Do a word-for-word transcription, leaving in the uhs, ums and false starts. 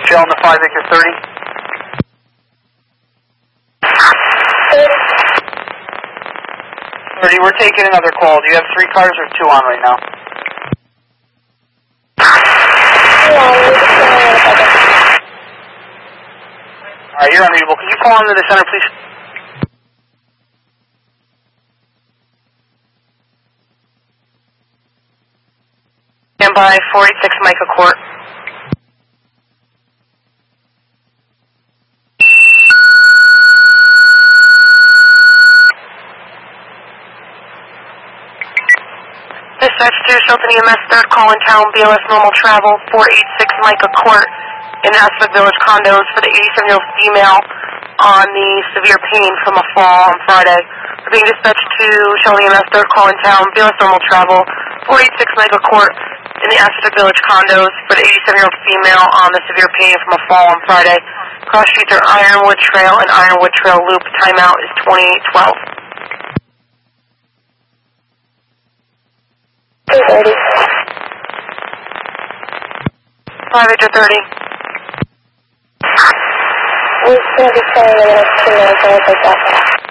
Trail on the five acre thirty. thirty, we're taking another call. Do you have three cars or two on right now? Alright, you're unreadable. Can you call into the center, please? Stand by four eighty-six Micah Court. Dispatch to Shelton E M S, third call in town, B L S normal travel, four eighty-six Micah Court in Aspect Village condos for the eighty-seven-year-old female on the severe pain from a fall on Friday. We're being dispatched to Shelton E M S, third call in town, B L S normal travel, four eighty-six Micah Court in the Aspect Village condos for the eighty-seven-year-old female on the severe pain from a fall on Friday. Cross streets are Ironwood Trail and Ironwood Trail Loop. Timeout is twenty-eight twelve. thirty. five acre thirty. We're going to be saying in the next two minutes, I'll take that.